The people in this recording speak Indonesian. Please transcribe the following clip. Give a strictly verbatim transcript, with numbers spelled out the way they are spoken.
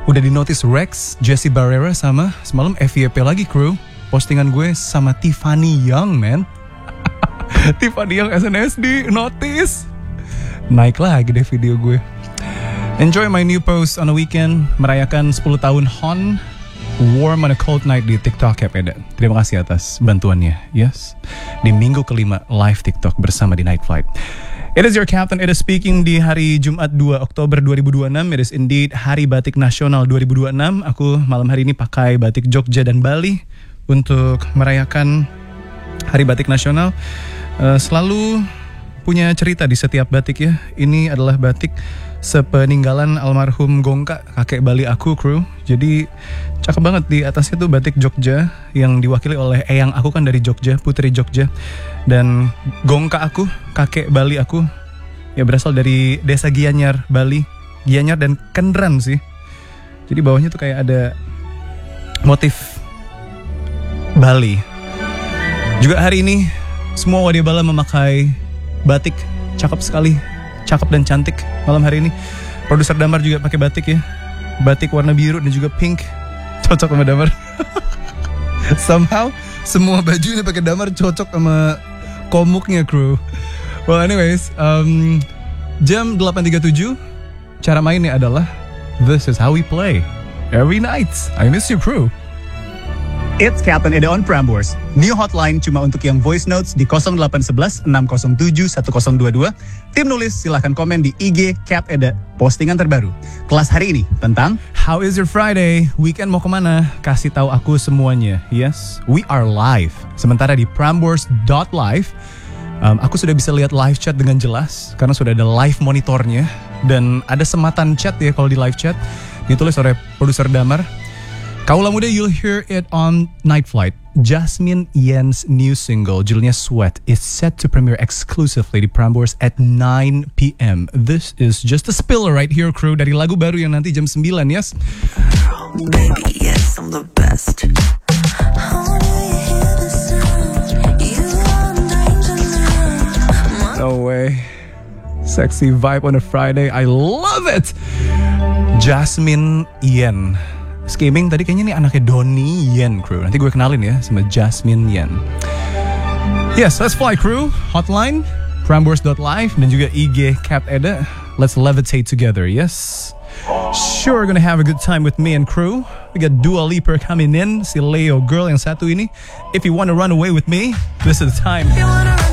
Udah di notice Rex, Jesse Barrera sama semalam F Y P lagi crew. Postingan gue sama Tiffany Young, man. Tiffany Young S N S D, notice. Naik lagi deh video gue. Enjoy my new post on the weekend. Merayakan sepuluh tahun Hon. Warm on a cold night di TikTok Cap Eda. Terima kasih atas bantuannya. Yes. Di minggu kelima live TikTok bersama di Night Flight. It is your Captain Eda speaking di hari Jumat dua Oktober dua ribu dua puluh enam. It is indeed Hari Batik Nasional dua ribu dua puluh enam. Aku malam hari ini pakai batik Jogja dan Bali untuk merayakan Hari Batik Nasional. uh, Selalu punya cerita di setiap batik ya. Ini adalah batik sepeninggalan almarhum Gongka, kakek Bali aku kru. Jadi cakep banget. Di atasnya tuh batik Jogja yang diwakili oleh eyang aku kan dari Jogja, Putri Jogja. Dan Gongka aku, kakek Bali aku, ya berasal dari desa Gianyar, Bali. Gianyar dan Kendran sih. Jadi bawahnya tuh kayak ada motif Bali. Juga hari ini semua Wadia Bala memakai batik cakep sekali, cakep dan cantik malam hari ini. Produser Damar juga pakai batik ya, batik warna biru dan juga pink, cocok sama Damar. Somehow semua bajunya pakai Damar cocok sama komuknya kru. Well anyways, um, jam delapan tiga puluh tujuh cara mainnya adalah this is how we play every night. I miss you crew. It's Captain Eda on Prambors. New hotline cuma untuk yang voice notes di nol delapan satu satu enam nol tujuh satu nol dua dua. Tim nulis silahkan komen di I G Cap Eda. Postingan terbaru kelas hari ini tentang How is your Friday? Weekend mau kemana? Kasih tahu aku semuanya. Yes, we are live. Sementara di prambors dot live, um, aku sudah bisa lihat live chat dengan jelas karena sudah ada live monitornya dan ada sematan chat ya kalau di live chat. Ditulis oleh produser Damar. Kaula muda, you'll hear it on Night Flight. Jasmine Yen's new single, judulnya Sweat, is set to premiere exclusively di Prambors at nine p.m. This is just a spiller right here, crew, dari lagu baru yang nanti jam sembilan, yes? Baby, yes, I'm the best. No way. Sexy vibe on a Friday. I love it. Jasmine Yen. Skimming tadi kayaknya nih anaknya Donnie Yen crew. Nanti gue kenalin ya sama Jasmine Yen. Yes, let's fly crew. Hotline prambors dot live dan juga I G Cap Eda. Let's levitate together, yes. Sure gonna have a good time with me and crew. We got Dua Lipa coming in, si Leo girl yang satu ini. If you wanna run away with me, this is the time.